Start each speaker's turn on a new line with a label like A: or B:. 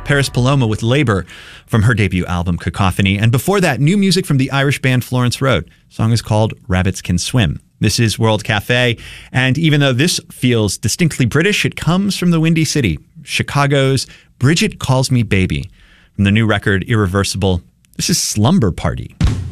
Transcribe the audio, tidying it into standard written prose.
A: Paris Paloma with Labor from her debut album Cacophony. And before that, new music from the Irish band Florence Road. The song is called Rabbits Can Swim. This is World Cafe, and even though this feels distinctly British, it comes from the Windy City, Chicago's Bridget Calls Me Baby. From the new record Irreversible, this is Slumber Party.